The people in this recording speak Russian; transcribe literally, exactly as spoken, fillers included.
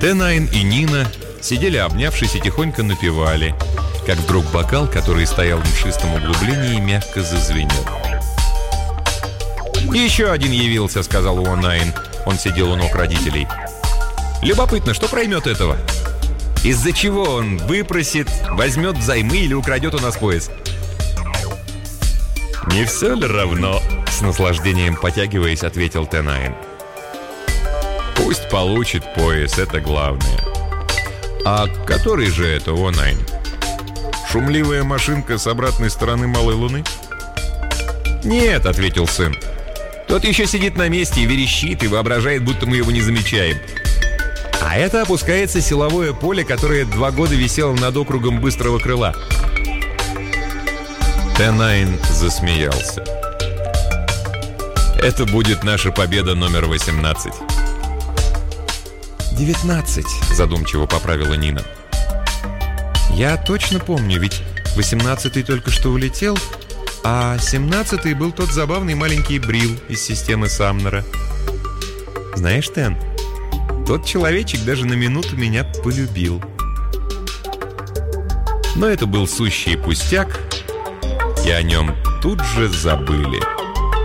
Т-Найн и Нина сидели обнявшись и тихонько напевали, как вдруг бокал, который стоял в мшистом углублении, мягко зазвенел. «Еще один явился», — сказал О'Найн. Он сидел у ног родителей. «Любопытно, что проймет этого? Из-за чего он выпросит, возьмет взаймы или украдет у нас пояс?» «Не все ли равно?» — с наслаждением потягиваясь, ответил Т-Найн. «Пусть получит пояс, это главное». «А который же это, О'Найн? Шумливая машинка с обратной стороны Малой Луны?» «Нет», — ответил сын. «Тот еще сидит на месте и верещит, и воображает, будто мы его не замечаем. А это опускается силовое поле, которое два года висело над округом быстрого крыла». Т-Найн засмеялся. «Это будет наша победа номер восемнадцать». «девятнадцать», — задумчиво поправила Нина. «Я точно помню, ведь восемнадцатый только что улетел, а семнадцатый был тот забавный маленький Брил из системы Самнера. Знаешь, Тен, тот человечек даже на минуту меня полюбил». Но это был сущий пустяк, и о нем тут же забыли.